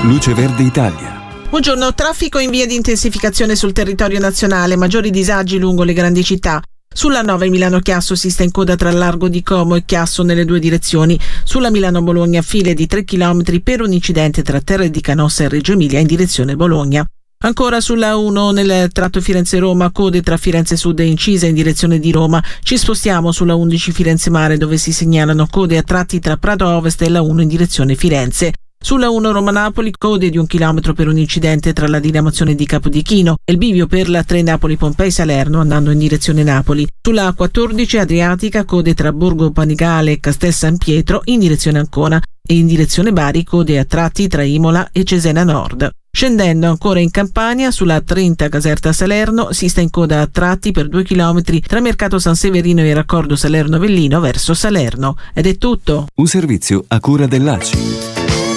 Luce Verde Italia. Buongiorno, traffico in via di intensificazione sul territorio nazionale, maggiori disagi lungo le grandi città. Sulla 9 Milano-Chiasso si sta in coda tra Largo di Como e Chiasso nelle due direzioni. Sulla Milano-Bologna file di 3 km per un incidente tra Terre di Canossa e Reggio Emilia in direzione Bologna. Ancora sulla 1 nel tratto Firenze-Roma, code tra Firenze Sud e Incisa in direzione di Roma. Ci spostiamo sulla 11 Firenze-Mare dove si segnalano code a tratti tra Prato Ovest e la 1 in direzione Firenze. Sulla 1 Roma-Napoli, code di 1 chilometro per un incidente tra la diramazione di Capodichino e il bivio per la 3 Napoli-Pompei-Salerno andando in direzione Napoli. Sulla 14 Adriatica, code tra Borgo Panigale e Castel San Pietro in direzione Ancona e in direzione Bari, code a tratti tra Imola e Cesena Nord. Scendendo ancora in Campania, sulla 30 Caserta-Salerno si sta in coda a tratti per 2 chilometri tra Mercato San Severino e Raccordo Salerno-Vellino verso Salerno. Ed è tutto. Un servizio a cura dell'ACI.